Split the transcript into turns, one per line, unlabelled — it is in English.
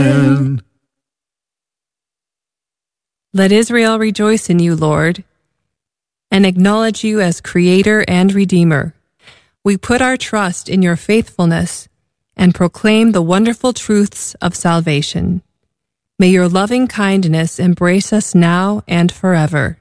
Let Israel rejoice in you, Lord, and acknowledge you as Creator and Redeemer. We put our trust in your faithfulness and proclaim the wonderful truths of salvation. May your loving kindness embrace us now and forever.